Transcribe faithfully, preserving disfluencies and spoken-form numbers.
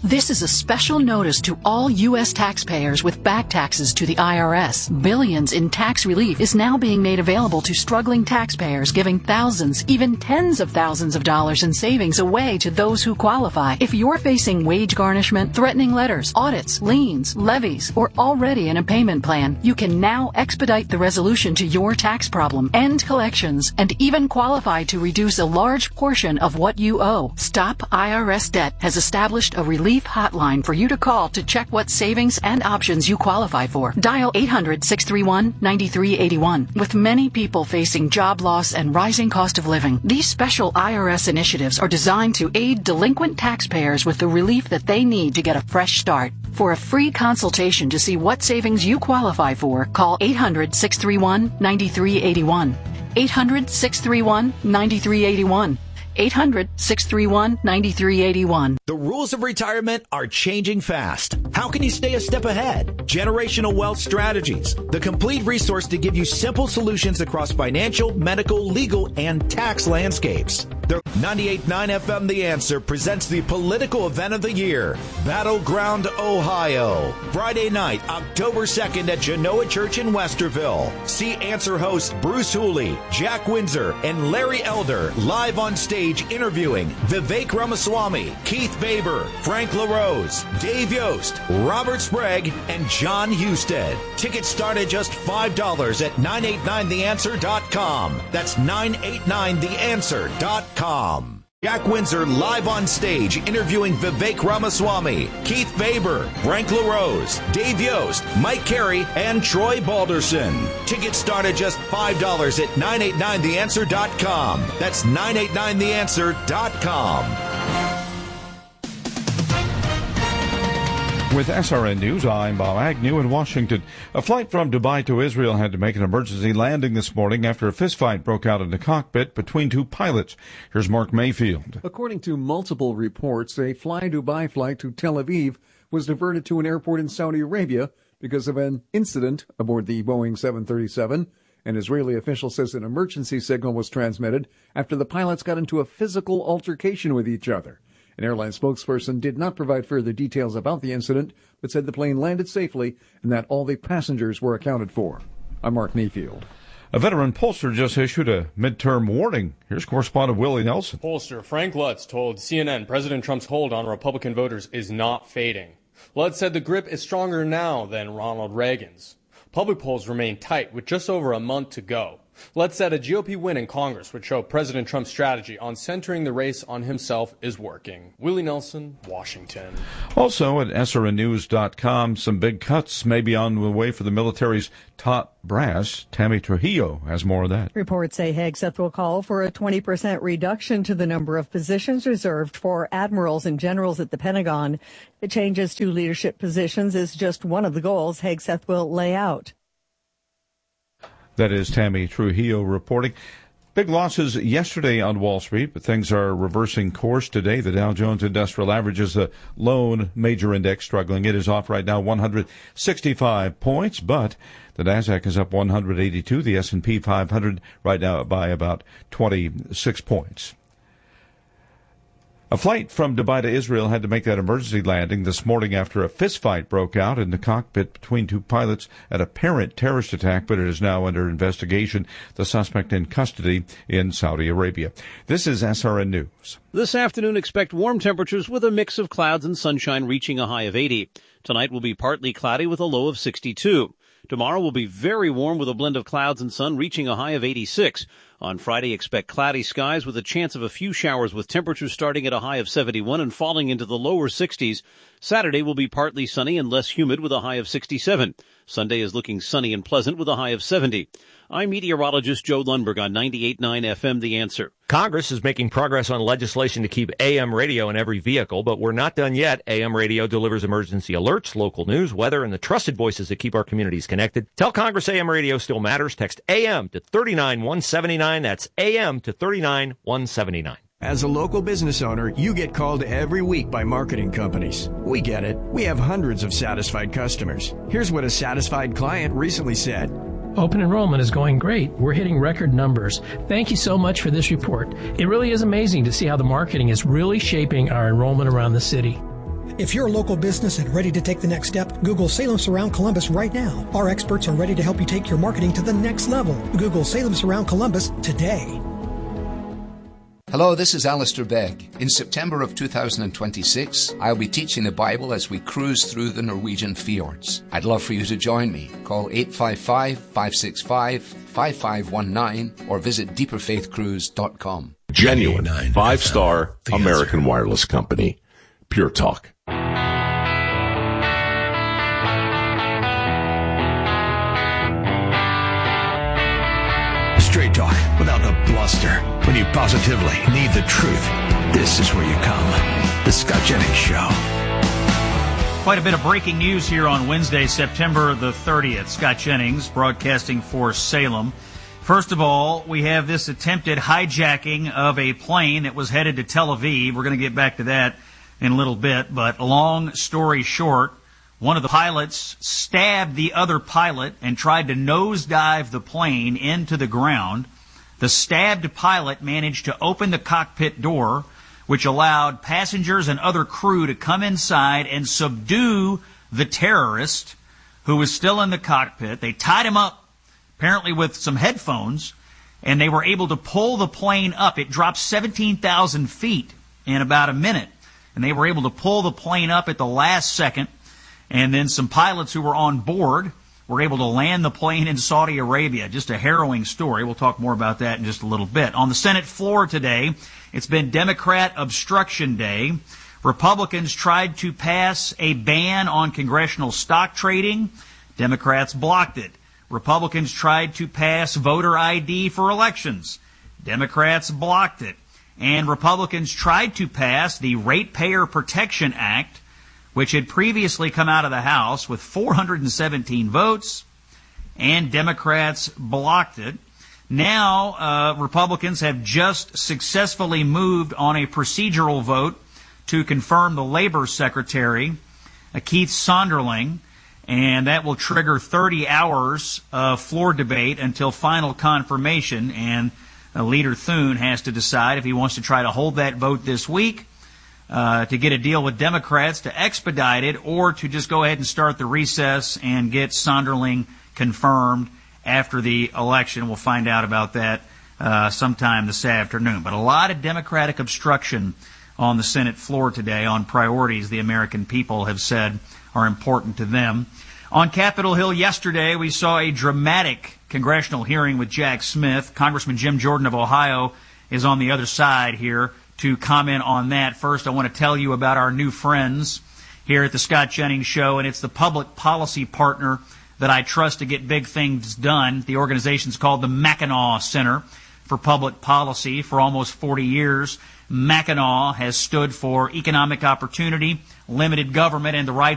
This is a special notice to all U S taxpayers with back taxes to the I R S. Billions in tax relief is now being made available to struggling taxpayers, giving thousands, even tens of thousands of dollars in savings away to those who qualify. If you're facing wage garnishment, threatening letters, audits, liens, levies, or already in a payment plan, you can now expedite the resolution to your tax problem, end collections, and even qualify to reduce a large portion of what you owe. Stop I R S Debt has established a relief hotline for you to call to check what savings and options you qualify for. Dial eight hundred, six three one, nine three eight one. With many people facing job loss and rising cost of living, these special I R S initiatives are designed to aid delinquent taxpayers with the relief that they need to get a fresh start. For a free consultation to see what savings you qualify for, call eight hundred, six three one, nine three eight one. eight hundred, six three one, nine three eight one. eight hundred, six three one, nine three eight one. The rules of retirement are changing fast. How can you stay a step ahead? Generational Wealth Strategies, the complete resource to give you simple solutions across financial, medical, legal, and tax landscapes. The ninety-eight point nine F M The Answer presents the political event of the year, Battleground Ohio. Friday night, October second at Genoa Church in Westerville. See Answer hosts Bruce Hooley, Jack Windsor, and Larry Elder live on stage interviewing Vivek Ramaswamy, Keith Faber, Frank LaRose, Dave Yost, Robert Sprague, and John Husted. Tickets start at just five dollars at nine eight nine the answer dot com. That's nine eight nine the answer dot com. Jack Windsor live on stage interviewing Vivek Ramaswamy, Keith Faber, Frank LaRose, Dave Yost, Mike Carey, and Troy Balderson. Tickets start at just five dollars at nine eight nine the answer dot com. That's nine eight nine the answer dot com. With S R N News, I'm Bob Agnew in Washington. A flight from Dubai to Israel had to make an emergency landing this morning after a fistfight broke out in the cockpit between two pilots. Here's Mark Mayfield. According to multiple reports, a Fly Dubai flight to Tel Aviv was diverted to an airport in Saudi Arabia because of an incident aboard the Boeing seven thirty-seven. An Israeli official says an emergency signal was transmitted after the pilots got into a physical altercation with each other. An airline spokesperson did not provide further details about the incident, but said the plane landed safely and that all the passengers were accounted for. I'm Mark Mayfield. A veteran pollster just issued a midterm warning. Here's correspondent Willie Nelson. Pollster Frank Lutz told C N N President Trump's hold on Republican voters is not fading. Lutz said the grip is stronger now than Ronald Reagan's. Public polls remain tight with just over a month to go. Lutz said a G O P win in Congress would show President Trump's strategy on centering the race on himself is working. Willie Nelson, Washington. Also at S R N news dot com, some big cuts may be on the way for the military's top brass. Tammy Trujillo has more of that. Reports say Hegseth will call for a twenty percent reduction to the number of positions reserved for admirals and generals at the Pentagon. The changes to leadership positions is just one of the goals Hegseth will lay out. That is Tammy Trujillo reporting. Big losses yesterday on Wall Street, but things are reversing course today. The Dow Jones Industrial Average is the lone major index struggling. It is off right now one hundred sixty-five points, but the Nasdaq is up one hundred eighty-two. The S and P five hundred right now by about twenty-six points. A flight from Dubai to Israel had to make that emergency landing this morning after a fistfight broke out in the cockpit between two pilots, an apparent terrorist attack, but it is now under investigation. The suspect in custody in Saudi Arabia. This is S R N News. This afternoon, expect warm temperatures with a mix of clouds and sunshine reaching a high of eighty. Tonight will be partly cloudy with a low of sixty-two. Tomorrow will be very warm with a blend of clouds and sun reaching a high of eighty-six. On Friday, expect cloudy skies with a chance of a few showers with temperatures starting at a high of seventy-one and falling into the lower sixties. Saturday will be partly sunny and less humid with a high of sixty-seven. Sunday is looking sunny and pleasant with a high of seventy. I'm meteorologist Joe Lundberg on ninety-eight point nine F M The Answer. Congress is making progress on legislation to keep A M radio in every vehicle, but we're not done yet. A M radio delivers emergency alerts, local news, weather, and the trusted voices that keep our communities connected. Tell Congress A M radio still matters. Text A M to three nine one seven nine. That's A M to three nine one seven nine. As a local business owner, you get called every week by marketing companies. We get it. We have hundreds of satisfied customers. Here's what a satisfied client recently said. Open enrollment is going great. We're hitting record numbers. Thank you so much for this report. It really is amazing to see how the marketing is really shaping our enrollment around the city. If you're a local business and ready to take the next step, Google Salem Surround Columbus right now. Our experts are ready to help you take your marketing to the next level. Google Salem Surround Columbus today. Hello, this is Alistair Begg. In September of two thousand twenty-six, I'll be teaching the Bible as we cruise through the Norwegian fjords. I'd love for you to join me. Call eight five five, five six five, five five one nine or visit deeper faith cruise dot com. Genuine, five-star American Wireless Company. Pure Talk. Straight talk without the bluster. When you positively need the truth, this is where you come. The Scott Jennings Show. Quite a bit of breaking news here on Wednesday, September the thirtieth. Scott Jennings broadcasting for Salem. First of all, we have this attempted hijacking of a plane that was headed to Tel Aviv. We're going to get back to that in a little bit, but long story short, one of the pilots stabbed the other pilot and tried to nosedive the plane into the ground. The stabbed pilot managed to open the cockpit door, which allowed passengers and other crew to come inside and subdue the terrorist who was still in the cockpit. They tied him up, apparently with some headphones, and they were able to pull the plane up. It dropped seventeen thousand feet in about a minute, and they were able to pull the plane up at the last second. And then some pilots who were on board were able to land the plane in Saudi Arabia. Just a harrowing story. We'll talk more about that in just a little bit. On the Senate floor today, it's been Democrat Obstruction Day. Republicans tried to pass a ban on congressional stock trading. Democrats blocked it. Republicans tried to pass voter I D for elections. Democrats blocked it. And Republicans tried to pass the Ratepayer Protection Act, which had previously come out of the House with four hundred seventeen votes, and Democrats blocked it. Now, uh, Republicans have just successfully moved on a procedural vote to confirm the Labor Secretary, uh, Keith Sonderling, and that will trigger thirty hours of floor debate until final confirmation, and uh, Leader Thune has to decide if he wants to try to hold that vote this week, Uh, to get a deal with Democrats to expedite it, or to just go ahead and start the recess and get Sonderling confirmed after the election. We'll find out about that uh, sometime this afternoon. But a lot of Democratic obstruction on the Senate floor today on priorities the American people have said are important to them. On Capitol Hill yesterday, we saw a dramatic congressional hearing with Jack Smith. Congressman Jim Jordan of Ohio is on the other side here to comment on that. First, I want to tell you about our new friends here at the Scott Jennings Show, and it's the public policy partner that I trust to get big things done. The organization's called the Mackinac Center for Public Policy. For almost forty years, Mackinac has stood for economic opportunity, limited government, and the right